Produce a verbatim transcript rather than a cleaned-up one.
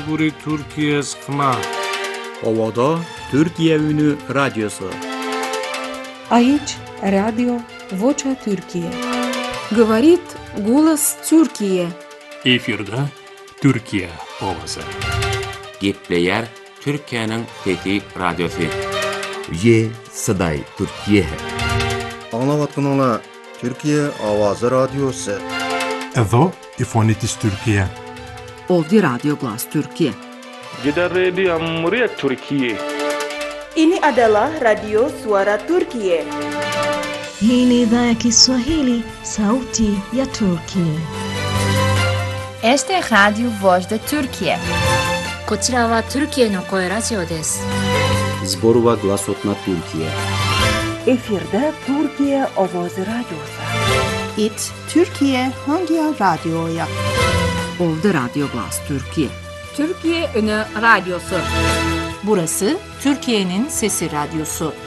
Mecburi Türkiye sıkma. Ovada Türkiye Ünü Radyosu. Aici Radio Vocea Türkiye. Говорит голос Türkiye. Efirde Türkiye ovası. Gepleyer Türkiye'nin Fethi Radyosu. Ye Saday Türkiye. Anlavatkanlar Türkiye Avazı Radyosu. Edo İfonitis Türkiye. Ovdje Radio Glas Türkiye. Gidan Radio Muryat Türkiye. Ini adalah Radio Suara Türkiye. Hii ni idhaa ya Kiswahili, sauti ya Turkiye. Este es Radio Voz de Türkiye. こちらはトルキエの声ラジオです。 Zborova Glasotna Türkiye. Efirde Türkiye Ovoz Radyosu. It Türkiye Hangi Radyo'ya? Ovdje Radio Glas Türkiye. Türkiye Ünü Radyosu. Burası Türkiye'nin Sesi Radyosu.